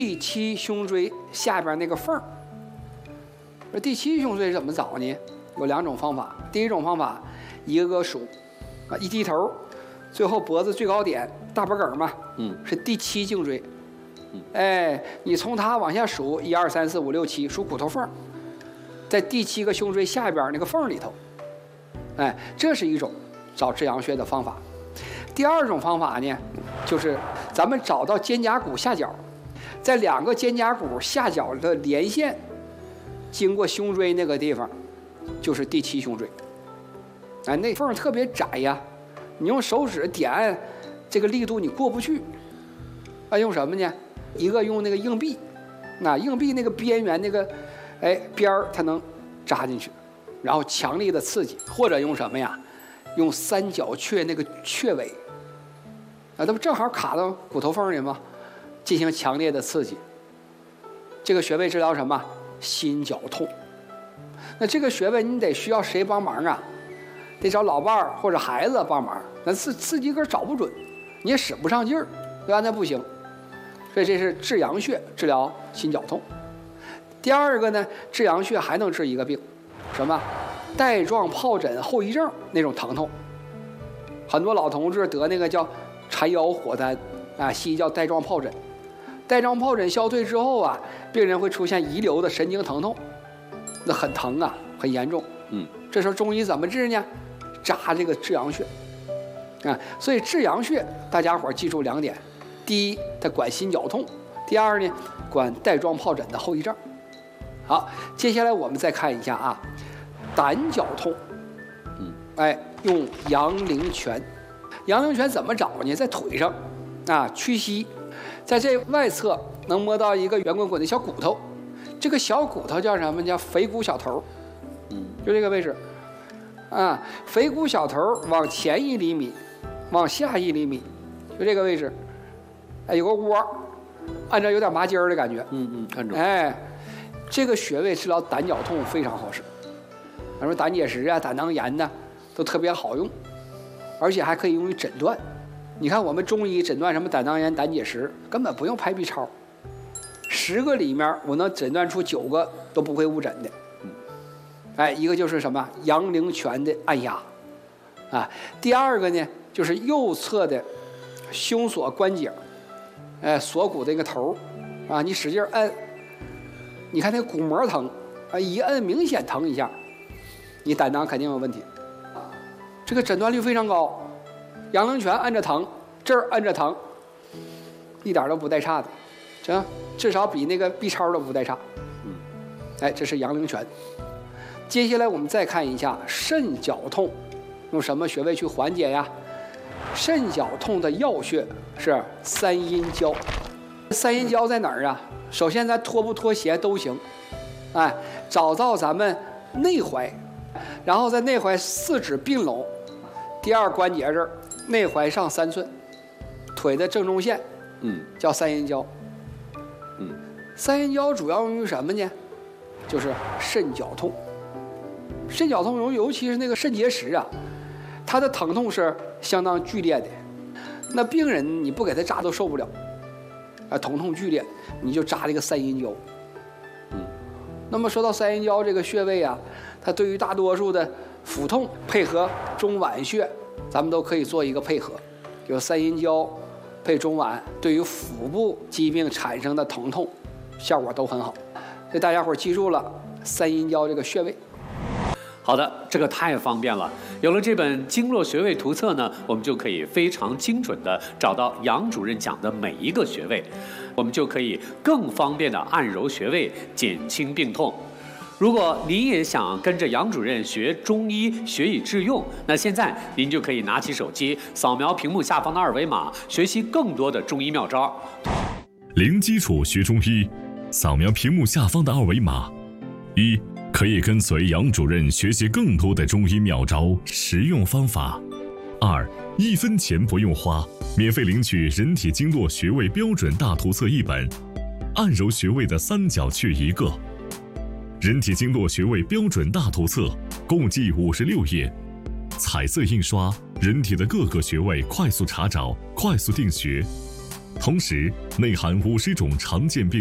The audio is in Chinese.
第七胸椎下边那个缝儿。这第七胸椎怎么找呢？有2种方法。第一种方法，一个个数，一低头，最后脖子最高点大脖梗嘛，是第七颈椎。哎，你从它往下数，1、2、3、4、5、6、7，数骨头缝，在第7个胸椎下边那个缝里头。哎，这是一种找至阳穴的方法。第2种方法呢，就是咱们找到肩胛骨下角，在2个肩胛骨下角的连线，经过胸椎那个地方，就是第7胸椎。哎，那缝特别窄呀，你用手指点按，这个力度你过不去。啊，用什么呢？一个用那个硬币，硬币那个边缘那个，边儿它能扎进去，然后强力的刺激，或者用什么呀？用三角雀那个雀尾，那不正好卡到骨头缝里吗？进行强烈的刺激。这个穴位治疗什么？心绞痛。那这个穴位你得需要谁帮忙啊？得找老伴儿或者孩子帮忙。那刺激根找不准，你也使不上劲儿，对吧？那不行。所以这是至阳穴治疗心绞痛。第2个呢，至阳穴还能治一个病，什么？带状疱疹后遗症那种疼痛。很多老同志得那个叫缠腰火丹啊，西医叫带状疱疹。带状疱疹消退之后啊，病人会出现遗留的神经疼痛，那很疼啊，很严重。这时候中医怎么治呢？扎这个至阳穴啊。所以至阳穴大家伙记住2点：第一，它管心绞痛；第2呢，管带状疱疹的后遗症。好，接下来我们再看一下啊，胆绞痛。用阳陵泉。阳陵泉怎么找呢？在腿上啊，屈膝，在这外侧能摸到一个圆滚滚的小骨头，这个小骨头叫什么？叫腓骨小头。就这个位置啊，腓骨小头往前1厘米，往下1厘米，就这个位置。有个窝，按照有点麻筋儿的感觉。 看着。 这个穴位治疗胆绞痛非常好使，比如胆结石啊、胆囊炎呢，都特别好用，而且还可以用于诊断。你看我们中医诊断什么胆囊炎、胆结石，根本不用拍 B 超，10个里面我能诊断出9个都不会误诊的。一个就是什么阳陵泉的按压啊，第2个呢就是右侧的胸锁关节，锁骨这个头啊，你使劲按。你看那个骨膜疼啊，一摁明显疼一下，你胆囊肯定有问题。这个诊断率非常高，阳陵泉按着疼，这儿按着疼，一点都不带差的，至少比那个 B 超都不带差。这是阳陵泉。接下来我们再看一下肾绞痛，用什么穴位去缓解呀？肾绞痛的要穴是三阴交。三阴交在哪儿啊？首先咱脱不脱鞋都行，找到咱们内踝，然后在内踝4指并拢，第2关节这儿，内踝上3寸，腿的正中线，叫三阴交。三阴交主要用于什么呢？就是肾绞痛。肾绞痛尤其是那个肾结石啊，它的疼痛是相当剧烈的，那病人你不给他扎都受不了。疼痛剧烈，你就扎这个三阴交。那么说到三阴交这个穴位啊，它对于大多数的腹痛配合中脘穴，咱们都可以做一个配合，有三阴交配中脘，对于腹部疾病产生的疼痛效果都很好。所以大家伙记住了三阴交这个穴位。 好的，这个太方便了。有了这本经络穴位图册呢，我们就可以非常精准地找到杨主任讲的每一个穴位，我们就可以更方便地按揉穴位，减轻病痛。如果您也想跟着杨主任学中医，学以致用，那现在您就可以拿起手机，扫描屏幕下方的2维码，学习更多的中医妙招。 零基础学中医，扫描屏幕下方的2维码。1. 可以跟随杨主任学习更多的中医妙招、实用方法。2. 1分钱不用花，免费领取人体经络穴位标准大图册1本，按揉穴位的三角穴1个。人体经络穴位标准大图册共计56页，彩色印刷，人体的各个穴位快速查找、快速定穴。 同时内含50种常见病